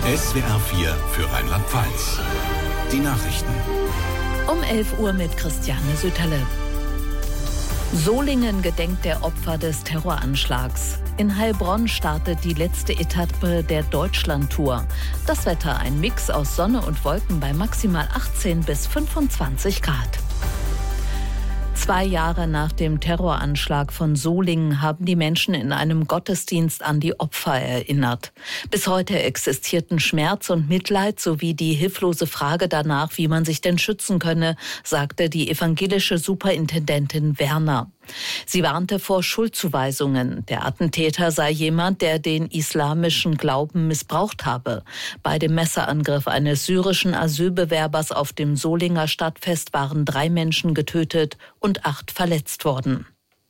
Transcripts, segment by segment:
SWR 4 für Rheinland-Pfalz. Die Nachrichten. Um 11 Uhr mit Christiane Sütterle. Solingen gedenkt der Opfer des Terroranschlags. In Heilbronn startet die letzte Etappe der Deutschlandtour. Das Wetter ein Mix aus Sonne und Wolken bei maximal 18 bis 25 Grad. 2 Jahre nach dem Terroranschlag von Solingen haben die Menschen in einem Gottesdienst an die Opfer erinnert. Bis heute existierten Schmerz und Mitleid sowie die hilflose Frage danach, wie man sich denn schützen könne, sagte die evangelische Superintendentin Werner. Sie warnte vor Schuldzuweisungen. Der Attentäter sei jemand, der den islamischen Glauben missbraucht habe. Bei dem Messerangriff eines syrischen Asylbewerbers auf dem Solinger Stadtfest waren 3 Menschen getötet und 8 verletzt worden.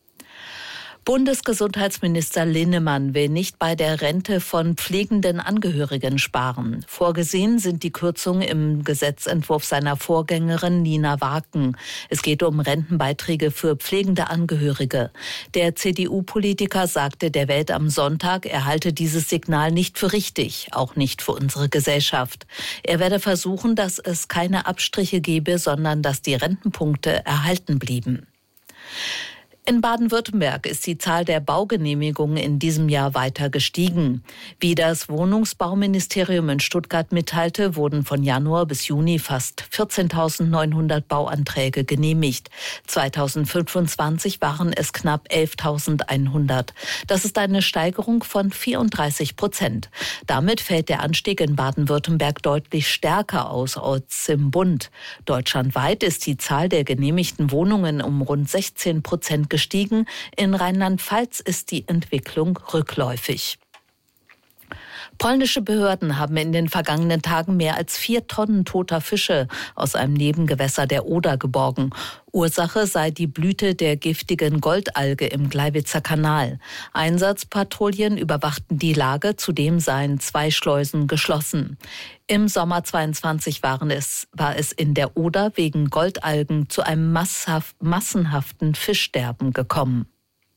Bundesgesundheitsminister Linnemann will nicht bei der Rente von pflegenden Angehörigen sparen. Vorgesehen sind die Kürzungen im Gesetzentwurf seiner Vorgängerin Nina Waken. Es geht um Rentenbeiträge für pflegende Angehörige. Der CDU-Politiker sagte der Welt am Sonntag, er halte dieses Signal nicht für richtig, auch nicht für unsere Gesellschaft. Er werde versuchen, dass es keine Abstriche gebe, sondern dass die Rentenpunkte erhalten blieben. In Baden-Württemberg ist die Zahl der Baugenehmigungen in diesem Jahr weiter gestiegen. Wie das Wohnungsbauministerium in Stuttgart mitteilte, wurden von Januar bis Juni fast 14.900 Bauanträge genehmigt. 2025 waren es knapp 11.100. Das ist eine Steigerung von 34%. Damit fällt der Anstieg in Baden-Württemberg deutlich stärker aus als im Bund. Deutschlandweit ist die Zahl der genehmigten Wohnungen um rund 16% gestiegen. In Rheinland-Pfalz ist die Entwicklung rückläufig. Polnische Behörden haben in den vergangenen Tagen mehr als 4 Tonnen toter Fische aus einem Nebengewässer der Oder geborgen. Ursache sei die Blüte der giftigen Goldalge im Gleiwitzer Kanal. Einsatzpatrouillen überwachten die Lage, zudem seien 2 Schleusen geschlossen. Im Sommer 22 war es in der Oder wegen Goldalgen zu einem massenhaften Fischsterben gekommen.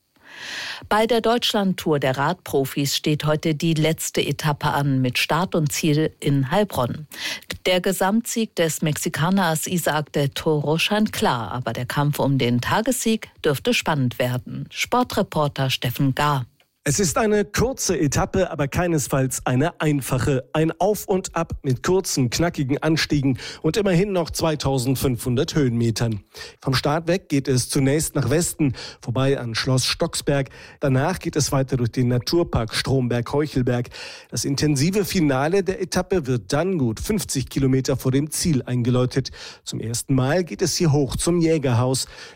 Bei der Deutschlandtour der Radprofis steht heute die letzte Etappe an mit Start und Ziel in Heilbronn. Der Gesamtsieg des Mexikaners Isaac del Toro scheint klar, aber der Kampf um den Tagessieg dürfte spannend werden. Sportreporter Steffen Gahr. Es ist eine kurze Etappe, aber keinesfalls eine einfache. Ein Auf und Ab mit kurzen, knackigen Anstiegen und immerhin noch 2500 Höhenmetern. Vom Start weg geht es zunächst nach Westen, vorbei an Schloss Stocksberg. Danach geht es weiter durch den Naturpark Stromberg-Heuchelberg. Das intensive Finale der Etappe wird dann gut 50 Kilometer vor dem Ziel eingeläutet. Zum ersten Mal geht es hier hoch zum Jägerhaus.